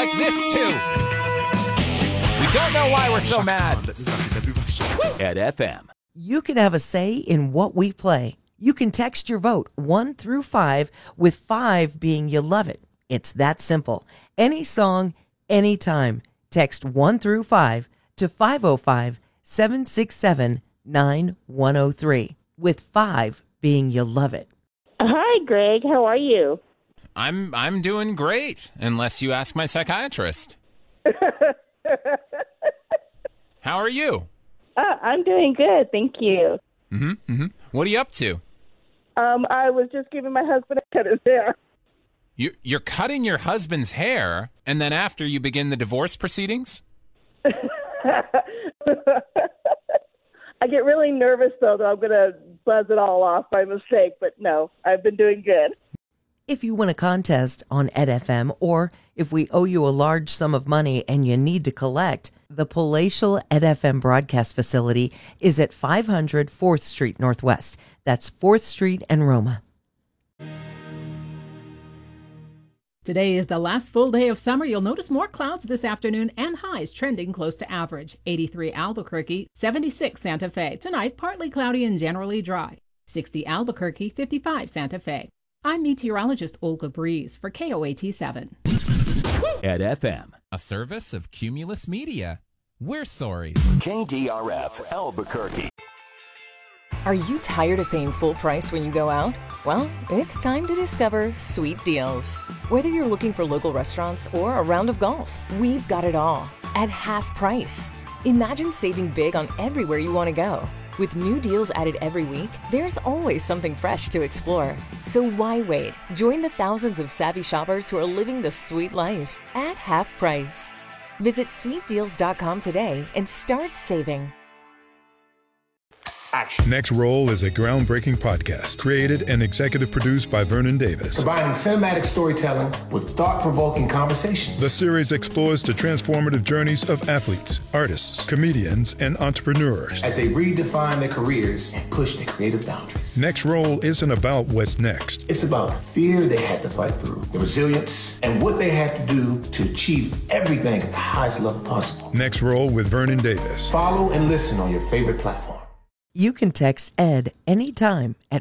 like this too. We don't know why we're so mad. Ed FM. You can have a say in what we play. You can text your vote 1 through 5, with 5 being you love it. It's that simple. Any song, anytime. Text 1 through 5 to 505-767-9103, with 5 being you love it. Hi, Greg. How are you? I'm doing great, unless you ask my psychiatrist. How are you? I'm doing good, thank you. What are you up to? I was just giving my husband a cut his hair. You're cutting your husband's hair, and then after you begin the divorce proceedings? I get really nervous, though, that I'm going to buzz it all off by mistake, but no, I've been doing good. If you win a contest on Ed FM, or if we owe you a large sum of money and you need to collect, the Palatial Ed FM broadcast facility is at 500 4th Street Northwest. That's 4th Street and Roma. Today is the last full day of summer. You'll notice more clouds this afternoon and highs trending close to average. 83 Albuquerque, 76 Santa Fe. Tonight, partly cloudy and generally dry. 60 Albuquerque, 55 Santa Fe. I'm meteorologist Olga Breeze for KOAT 7. Ed FM. A service of Cumulus Media. We're sorry. KDRF Albuquerque. Are you tired of paying full price when you go out? Well, it's time to discover Sweet Deals. Whether you're looking for local restaurants or a round of golf, we've got it all at half price. Imagine saving big on everywhere you want to go. With new deals added every week, there's always something fresh to explore. So why wait? Join the thousands of savvy shoppers who are living the sweet life at half price. Visit sweetdeals.com today and start saving. Next Roll is a groundbreaking podcast created and executive produced by Vernon Davis. Combining cinematic storytelling with thought-provoking conversations. The series explores the transformative journeys of athletes, artists, comedians, and entrepreneurs as they redefine their careers and push their creative boundaries. Next Roll isn't about what's next. It's about the fear they had to fight through, the resilience, and what they had to do to achieve everything at the highest level possible. Next Roll with Vernon Davis. Follow and listen on your favorite platform. You can text Ed anytime at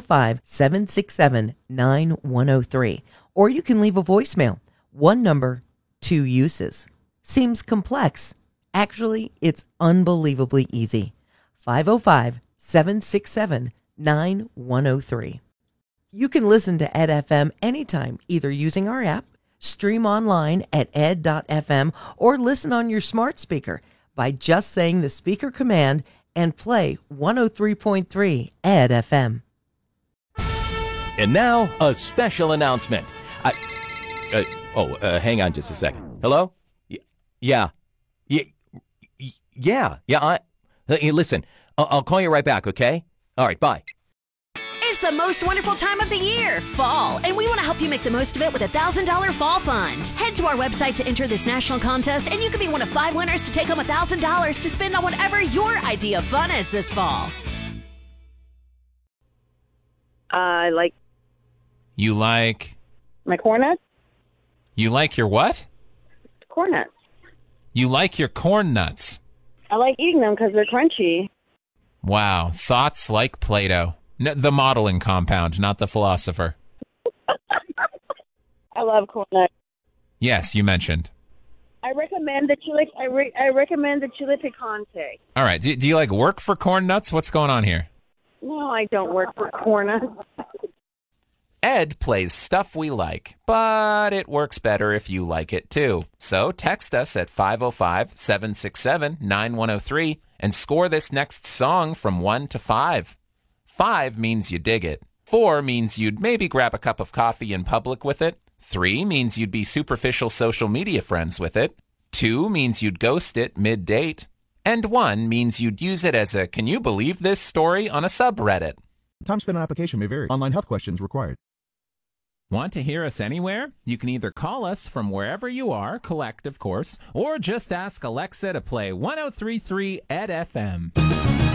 505-767-9103, or you can leave a voicemail. One number, 2 uses. Seems complex. Actually, it's unbelievably easy. 505-767-9103. You can listen to Ed FM anytime, either using our app, stream online at ed.fm, or listen on your smart speaker by just saying the speaker command and play 103.3 Ed FM. And now, a special announcement. Hang on just a second. Hello? Yeah. Hey, listen, I'll call you right back, okay? All right, bye. It's the most wonderful time of the year, fall, and we want to help you make the most of it with a $1,000 fall fund. Head to our website to enter this national contest, and you can be one of 5 winners to take home $1,000 to spend on whatever your idea of fun is this fall. You like... My corn nuts? You like your what? Corn nuts. You like your corn nuts. I like eating them because they're crunchy. Wow, thoughts like Plato. The modeling compound, not the philosopher. I love corn nuts. Yes, you mentioned. I recommend the chile. I recommend the chile picante. All right. Do you like work for corn nuts? What's going on here? No, I don't work for corn nuts. Ed plays stuff we like, but it works better if you like it too. So text us at 505-767-9103 and score this next song from 1 to 5. 5 means you dig it. 4 means you'd maybe grab a cup of coffee in public with it. 3 means you'd be superficial social media friends with it. 2 means you'd ghost it mid-date. And 1 means you'd use it as a "can you believe this" story on a subreddit. Time spent on application may vary. Online health questions required. Want to hear us anywhere? You can either call us from wherever you are, collect of course, or just ask Alexa to play 103.3 Ed FM.